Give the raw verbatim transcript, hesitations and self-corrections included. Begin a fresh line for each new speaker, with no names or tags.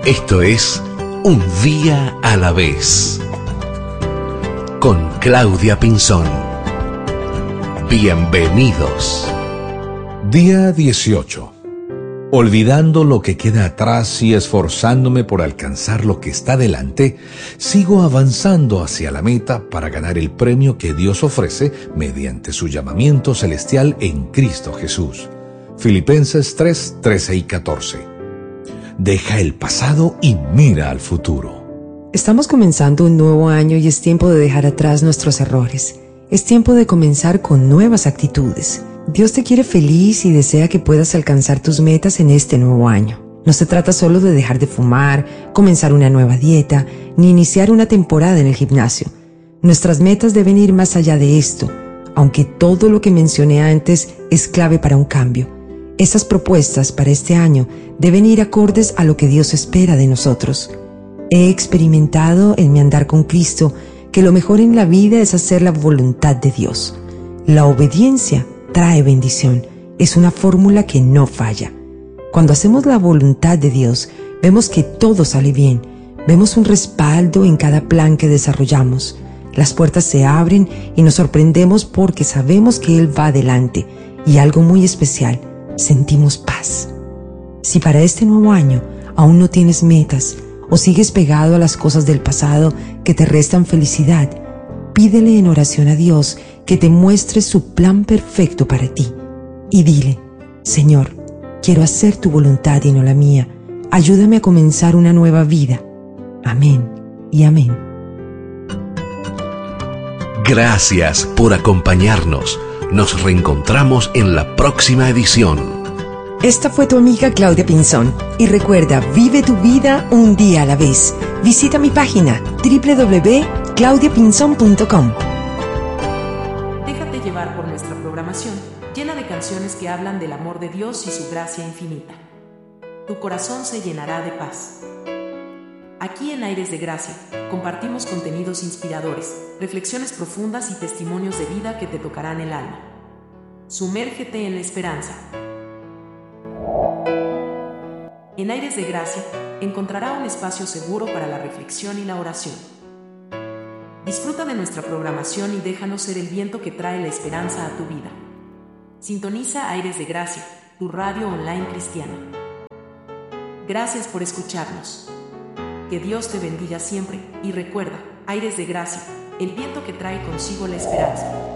Esto es Un Día a la Vez, con Claudia Pinzón. Bienvenidos.
Día dieciocho. Olvidando lo que queda atrás y esforzándome por alcanzar lo que está delante, sigo avanzando hacia la meta para ganar el premio que Dios ofrece mediante su llamamiento celestial en Cristo Jesús. Filipenses tres, trece y catorce. Deja el pasado y mira al futuro.
Estamos comenzando un nuevo año y es tiempo de dejar atrás nuestros errores. Es tiempo de comenzar con nuevas actitudes. Dios te quiere feliz y desea que puedas alcanzar tus metas en este nuevo año. No se trata solo de dejar de fumar, comenzar una nueva dieta, ni iniciar una temporada en el gimnasio. Nuestras metas deben ir más allá de esto, aunque todo lo que mencioné antes es clave para un cambio. Esas propuestas para este año deben ir acordes a lo que Dios espera de nosotros. He experimentado en mi andar con Cristo que lo mejor en la vida es hacer la voluntad de Dios. La obediencia trae bendición. Es una fórmula que no falla. Cuando hacemos la voluntad de Dios, vemos que todo sale bien. Vemos un respaldo en cada plan que desarrollamos. Las puertas se abren y nos sorprendemos porque sabemos que Él va adelante. Y algo muy especial, sentimos paz. Si para este nuevo año aún no tienes metas o sigues pegado a las cosas del pasado que te restan felicidad, pídele en oración a Dios que te muestre su plan perfecto para ti. Y dile: Señor, quiero hacer tu voluntad y no la mía. Ayúdame a comenzar una nueva vida. Amén y amén.
Gracias por acompañarnos. Nos reencontramos en la próxima edición.
Esta fue tu amiga Claudia Pinzón. Y recuerda, vive tu vida un día a la vez. Visita mi página doble u doble u doble u punto claudia pinzón punto com.
Déjate llevar por nuestra programación, llena de canciones que hablan del amor de Dios y su gracia infinita. Tu corazón se llenará de paz. Aquí en Aires de Gracia, compartimos contenidos inspiradores, reflexiones profundas y testimonios de vida que te tocarán el alma. Sumérgete en la esperanza. En Aires de Gracia, encontrará un espacio seguro para la reflexión y la oración. Disfruta de nuestra programación y déjanos ser el viento que trae la esperanza a tu vida. Sintoniza Aires de Gracia, tu radio online cristiana. Gracias por escucharnos. Que Dios te bendiga siempre y recuerda, Aires de Gracia, el viento que trae consigo la esperanza.